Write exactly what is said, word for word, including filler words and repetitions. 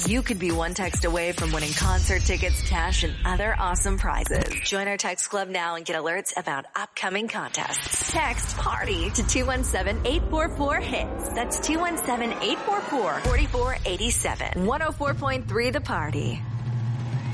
you could be one text away from winning concert tickets, cash, and other awesome prizes. Join our text club now and get alerts about upcoming contests. Text PARTY to two one seven, eight four four, HITS. That's two one seven, eight four four, four four eight seven. one oh four point three The Party.